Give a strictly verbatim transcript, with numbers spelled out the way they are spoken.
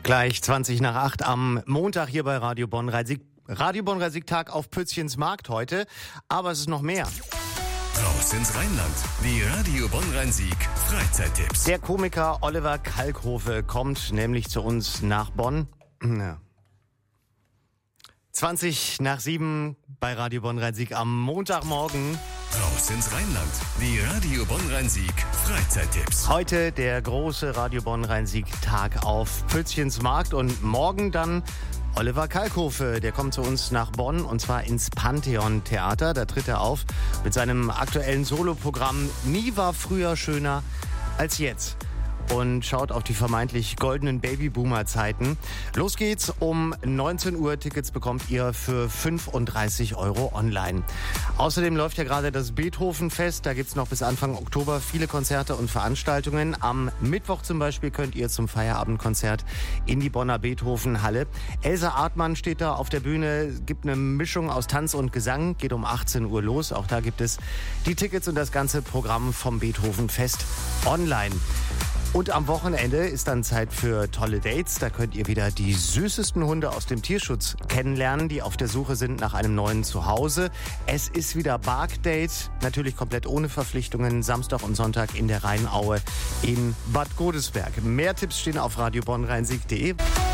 Gleich zwanzig nach acht am Montag hier bei Radio Bonn-Rhein-Sieg. Radio Bonn-Rhein-Sieg-Tag auf Pützchens Markt heute. Aber es ist noch mehr. Raus ins Rheinland. Die Radio Bonn-Rhein-Sieg Freizeittipps. Der Komiker Oliver Kalkofe kommt nämlich zu uns nach Bonn. Ja. zwanzig nach sieben bei Radio Bonn-Rhein-Sieg am Montagmorgen. Raus ins Rheinland. Die Radio Bonn-Rhein-Sieg Freizeittipps. Heute der große Radio Bonn-Rhein-Sieg-Tag auf Pützchens Markt und morgen dann Oliver Kalkofe. Der kommt zu uns nach Bonn und zwar ins Pantheon-Theater. Da tritt er auf mit seinem aktuellen Soloprogramm Nie war früher schöner als jetzt. Und schaut auf die vermeintlich goldenen Babyboomer-Zeiten. Los geht's um neunzehn Uhr. Tickets bekommt ihr für fünfunddreißig Euro online. Außerdem läuft ja gerade das Beethoven-Fest. Da gibt's noch bis Anfang Oktober viele Konzerte und Veranstaltungen. Am Mittwoch zum Beispiel könnt ihr zum Feierabendkonzert in die Bonner Beethoven-Halle. Elsa Artmann steht da auf der Bühne, gibt eine Mischung aus Tanz und Gesang. Geht um achtzehn Uhr los. Auch da gibt es die Tickets und das ganze Programm vom Beethoven-Fest online. Und am Wochenende ist dann Zeit für tolle Dates. Da könnt ihr wieder die süßesten Hunde aus dem Tierschutz kennenlernen, die auf der Suche sind nach einem neuen Zuhause. Es ist wieder Bark-Date, natürlich komplett ohne Verpflichtungen, Samstag und Sonntag in der Rheinaue in Bad Godesberg. Mehr Tipps stehen auf radio bonn rhein sieg punkt de.